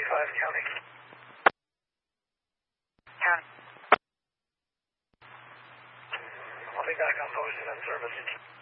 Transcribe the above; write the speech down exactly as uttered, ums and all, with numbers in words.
five County. County. I'll be back on post and in service.